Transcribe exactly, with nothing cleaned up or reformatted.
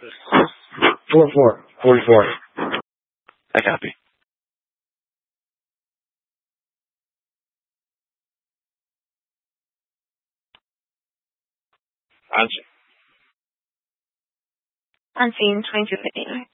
Four four. Forty-four. I copy. On scene, twenty-two fifty-nine.